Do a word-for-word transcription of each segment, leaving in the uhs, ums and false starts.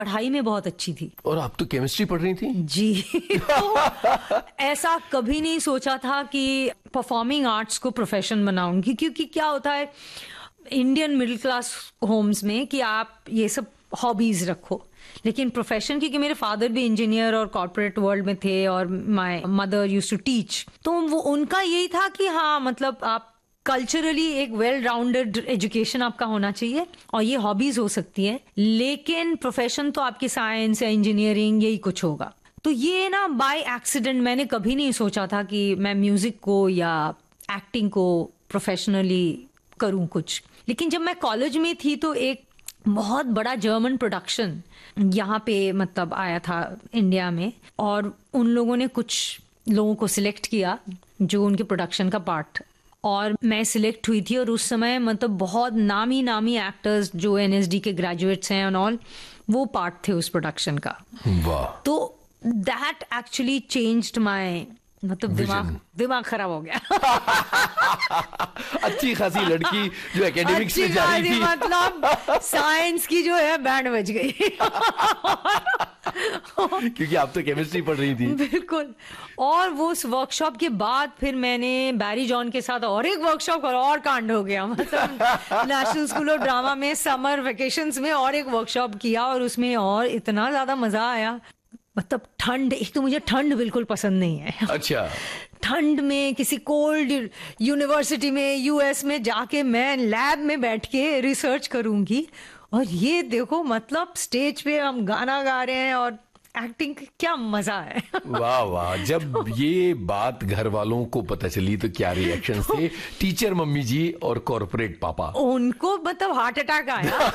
पढ़ाई में बहुत अच्छी थी। और आप तो केमिस्ट्री पढ़ रही थी? जी। तो ऐसा कभी नहीं सोचा था कि परफॉर्मिंग आर्ट्स को प्रोफेशन बनाऊंगी, क्योंकि क्या होता है इंडियन मिडिल क्लास होम्स में कि आप ये सब हॉबीज रखो, लेकिन प्रोफेशन, क्योंकि मेरे फादर भी इंजीनियर और कॉर्पोरेट वर्ल्ड में थे और my mother used to teach, तो वो उनका यही था कि हाँ मतलब आप कल्चरली एक वेल राउंडेड एजुकेशन आपका होना चाहिए और ये हॉबीज हो सकती है, लेकिन प्रोफेशन तो आपकी साइंस या इंजीनियरिंग यही कुछ होगा। तो ये ना बाय एक्सीडेंट, मैंने कभी नहीं सोचा था कि मैं म्यूजिक को या एक्टिंग को प्रोफेशनली करूं कुछ। लेकिन जब मैं कॉलेज में थी तो एक बहुत बड़ा जर्मन प्रोडक्शन यहाँ पे मतलब आया था इंडिया में, और उन लोगों ने कुछ लोगों को सिलेक्ट किया जो उनके प्रोडक्शन का पार्ट, और मैं सिलेक्ट हुई थी। और उस समय मतलब बहुत नामी नामी एक्टर्स जो एनएसडी के ग्रेजुएट्स हैं एंड ऑल, वो पार्ट थे उस प्रोडक्शन का। वाह। तो दैट एक्चुअली चेंज्ड माय, मतलब दिमाग दिमाग खराब हो गया। अच्छी खासी लड़की जो एकेडमिक्स में जा रही थी, मतलब साइंस की जो है बैंड बज गई। क्योंकि आप तो केमिस्ट्री पढ़ रही थी। बिल्कुल। और वो उस वर्कशॉप के बाद फिर मैंने बैरी जॉन के साथ और एक वर्कशॉप और, और कांड हो गया। मतलब नेशनल स्कूल ऑफ ड्रामा में समर वेकेशंस में और एक वर्कशॉप किया और उसमें और इतना ज्यादा मजा आया। मतलब ठंड, एक तो मुझे ठंड बिल्कुल पसंद नहीं है। अच्छा। ठंड में किसी कोल्ड यूनिवर्सिटी में यूएस में जाके मैं लैब में बैठ के रिसर्च करूंगी, और ये देखो मतलब स्टेज पे हम गाना गा रहे हैं और एक्टिंग, क्या मजा है। वाह वाह। जब ये बात घर वालों को पता चली तो क्या रिएक्शन थे? टीचर मम्मी जी और कॉर्पोरेट पापा? उनको मतलब हार्ट अटैक आया।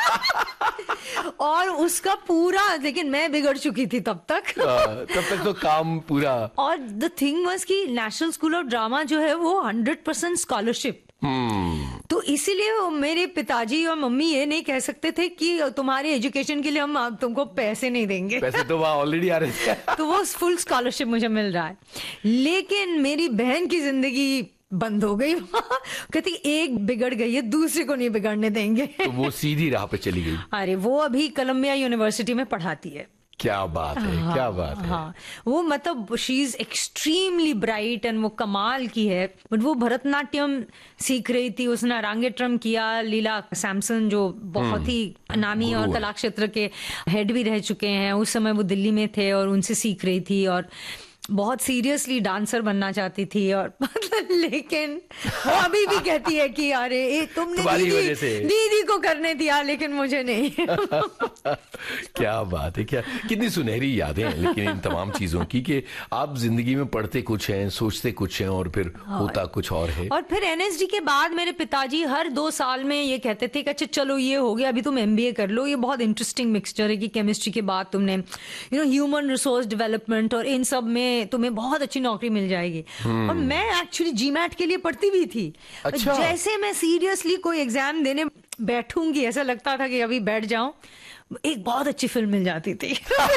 और उसका पूरा, लेकिन मैं बिगड़ चुकी थी तब तक। तब तक तो काम पूरा। और द थिंग वाज कि नेशनल स्कूल ऑफ ड्रामा जो है वो हंड्रेड परसेंट स्कॉलरशिप, तो इसीलिए मेरे पिताजी और मम्मी ये नहीं कह सकते थे कि तुम्हारे एजुकेशन के लिए हम तुमको पैसे नहीं देंगे। पैसे तो वहां ऑलरेडी आ रहे थे। तो वो फुल स्कॉलरशिप मुझे मिल रहा है। लेकिन मेरी बहन की जिंदगी बंद हो गई। कहती एक बिगड़ गई है, दूसरे को नहीं बिगड़ने देंगे। तो वो सीधी राह पे चली गई। अरे वो अभी कोलंबिया यूनिवर्सिटी में पढ़ाती है। क्या बात है। हाँ, क्या बात है। हाँ, वो मतलब she is extremely bright and वो कमाल की है। बट वो भरतनाट्यम सीख रही थी, उसने अरांगेट्रम किया। लीला सैमसन जो बहुत ही नामी और कला क्षेत्र के हेड भी रह चुके हैं, उस समय वो दिल्ली में थे और उनसे सीख रही थी, और बहुत सीरियसली डांसर बनना चाहती थी। और मतलब लेकिन वो अभी भी कहती है कि अरे ए, तुमने दीदी, दीदी को करने दिया लेकिन मुझे नहीं। क्या बात है। क्या कितनी सुनहरी यादें हैं लेकिन इन तमाम चीजों की, कि आप जिंदगी में पढ़ते कुछ हैं, सोचते कुछ हैं और फिर होता कुछ और है। और फिर एनएसडी के बाद मेरे पिताजी हर दो साल में ये कहते थे कि अच्छा चलो ये हो गया, अभी तुम एमबीए कर लो, ये बहुत इंटरेस्टिंग मिक्सचर है कि केमिस्ट्री के बाद तुमने you know human resource development और इन सब में तुम्हें बहुत अच्छी नौकरी मिल जाएगी। और मैं एक्चुअली जीमैट के लिए पढ़ती भी थी। अच्छा। जैसे मैं सीरियसली कोई एग्जाम देने बैठूंगी, ऐसा लगता था कि अभी बैठ जाऊं, एक बहुत अच्छी फिल्म मिल जाती थी।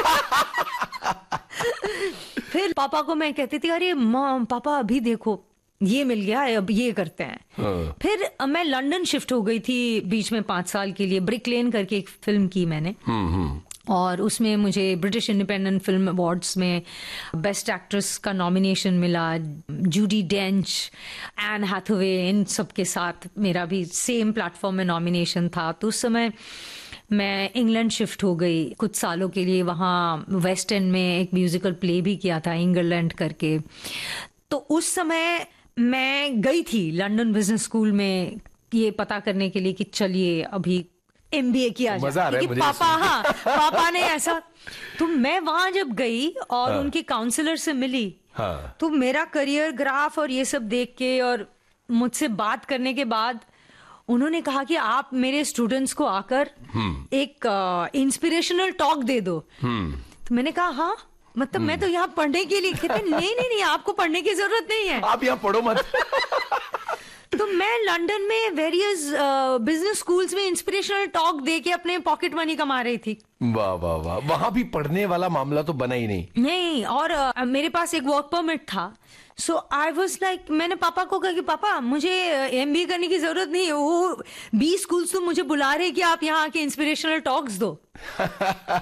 फिर पापा को मैं कहती थी अरे माँ पापा अभी देखो ये मिल गया है, अब ये करते हैं। हाँ। फिर मैं लंदन शिफ्ट हो गई थी बीच में पांच साल के लिए। ब्रिक लेन करके एक फिल्म की मैंने, और उसमें मुझे ब्रिटिश इंडिपेंडेंट फिल्म अवार्ड्स में बेस्ट एक्ट्रेस का नॉमिनेशन मिला। जूडी डेंच, एन हैथवे, इन सब के साथ मेरा भी सेम प्लेटफॉर्म में नॉमिनेशन था। तो उस समय मैं इंग्लैंड शिफ्ट हो गई कुछ सालों के लिए। वहाँ वेस्ट एंड में एक म्यूजिकल प्ले भी किया था इंग्लैंड करके। तो उस समय मैं गई थी लंदन बिजनेस स्कूल में ये पता करने के लिए कि चलिए अभी एमबीए किया जाए, क्योंकि पापा हाँ पापा ने ऐसा। तो मैं वहां जब गई और हाँ। उनकी काउंसलर से मिली, हाँ। तो मेरा करियर ग्राफ और ये सब देख के और मुझसे बात करने के बाद उन्होंने कहा कि आप मेरे स्टूडेंट्स को आकर एक इंस्पिरेशनल टॉक दे दो। तो मैंने कहा हाँ मतलब मैं तो यहाँ पढ़ने के लिए। कहते नहीं नहीं नहीं आपको पढ़ने की जरूरत नहीं है, आप यहाँ पढ़ो मत। तो मैं लंदन में वेरियस बिजनेस स्कूल्स में इंस्पिरेशनल टॉक दे के अपने पॉकेट मनी कमा रही थी। वाह वाह वाह। वहां भी पढ़ने वाला मामला तो बना ही नहीं। नहीं, और uh, मेरे पास एक वर्क परमिट था। सो आई वाज लाइक, मैंने पापा को कहा कि पापा मुझे एमबीए करने की जरूरत नहीं है, वो बीस स्कूल्स तो मुझे बुला रहे कि आप यहाँ आके इंस्पिरेशनल टॉक्स दो।